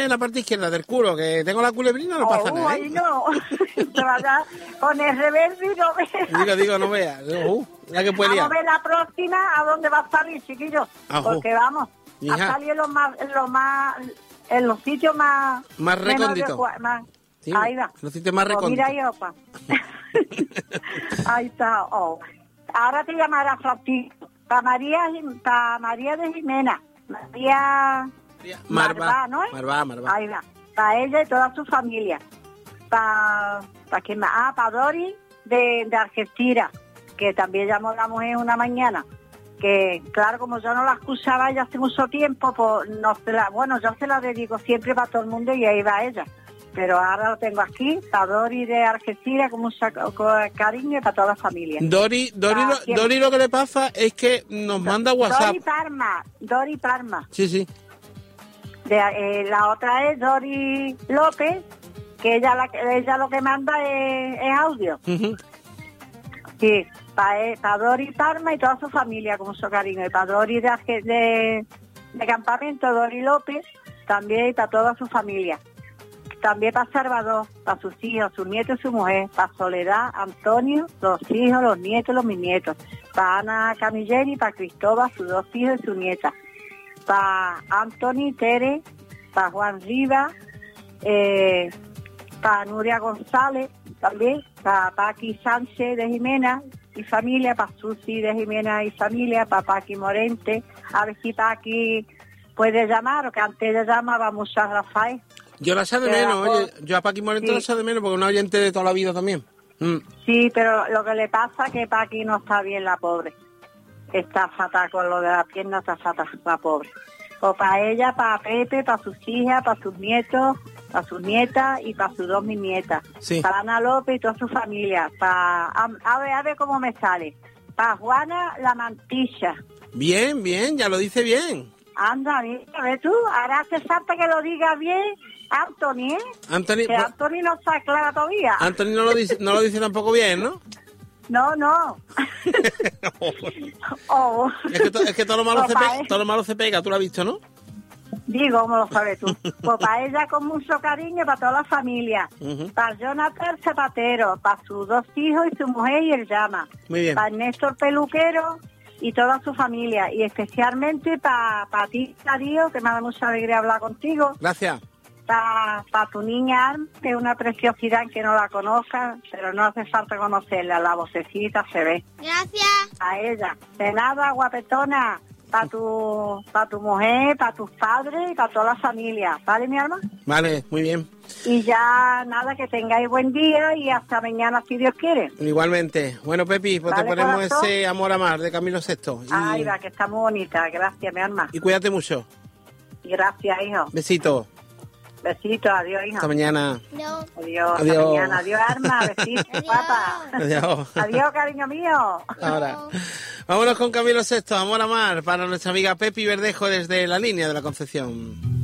en la parte izquierda del culo, que tengo la culebrina, no pasa nada. Ahí no, te vas a poner reverso y no veas. Digo, no veas. La que puede liar. Vamos a ver la próxima a dónde va a salir, chiquillos. Porque vamos, a salir en los sitios más recónditos. Sí, ahí va. Los sitios más recónditos. Mira ahí, opa. Ahí está. Ahora te llamará Francisco. Para María de Jimena. María Marvá, ¿no es? Marvá. Ahí va. Para ella y toda su familia. Para quién más. Para Dori de Argentina, que también llamó la mujer una mañana. Que claro, como yo no la escuchaba ya hace mucho tiempo, pues yo se la dedico siempre para todo el mundo y ahí va ella. Pero ahora lo tengo aquí, para Dori de Argentina, con cariño y para toda la familia. Dori lo que le pasa es que nos manda WhatsApp. Dori Parma. Sí. La otra es Dori López, que ella lo que manda es audio. Uh-huh. Sí, para Dori Parma y toda su familia, con mucho cariño. Y para Dori de campamento, Dori López, también y para toda su familia. También para Salvador, para sus hijos, sus nietos y su mujer. Para Soledad, Antonio, los hijos, los nietos, los bisnietos. Para Ana Camilleri, para Cristóbal, sus 2 hijos y su nieta. Para Anthony, Tere, para Juan Rivas, para Nuria González también, para Paqui Sánchez de Jimena y familia, para Susi de Jimena y familia, para Paqui Morente. A ver si Paqui puede llamar, o que antes ella llamaba mucho a Rafael. Yo la sé de menos, oye, yo a Paqui Morente la sé de menos porque es una oyente de toda la vida también. Sí, pero lo que le pasa es que Paqui no está bien, la pobre. Está fatal con lo de la pierna, está fatal, la pobre. O para ella, para Pepe, para sus hijas, para sus nietos, para sus nietas y para sus 2 bisnietas. Sí. Para Ana López y toda su familia. A ver cómo me sale. Para Juana La Mantilla. Bien, ya lo dice bien. Anda, mira, ¿ves tú? Ahora hace falta que lo diga bien Anthony, ¿eh? Que Anthony no está clara todavía. Anthony no lo dice tampoco bien, ¿no? No. Es que todo lo malo se pega, tú lo has visto, ¿no? Digo, ¿cómo lo sabes tú? Pues para ella con mucho cariño, para toda la familia. Uh-huh. Para Jonathan Zapatero, para sus 2 hijos y su mujer y el llama. Muy bien. Para Néstor Peluquero y toda su familia. Y especialmente para ti, Darío, que me da mucha alegría hablar contigo. Gracias. Para tu niña, que es una preciosidad que no la conozca, pero no hace falta conocerla, la vocecita se ve. Gracias. A ella. De nada, guapetona. Para tu mujer, para tus padres y para toda la familia. ¿Vale, mi alma? Vale, muy bien. Y ya nada, que tengáis buen día y hasta mañana, si Dios quiere. Igualmente. Bueno, Pepi, pues ¿Vale, te ponemos corazón? ese Amor a Mar de Camilo VI. Ay, va, que está muy bonita. Gracias, mi alma. Y cuídate mucho. Gracias, hijo. Besito. Besitos, adiós, hija. Hasta mañana. No. Adiós, hasta mañana. Adiós, Arma. Besitos, papá. Adiós. Adiós, cariño mío. Ahora. Vámonos con Camilo VI, Amor a Mar, para nuestra amiga Pepi Verdejo desde la Línea de la Concepción.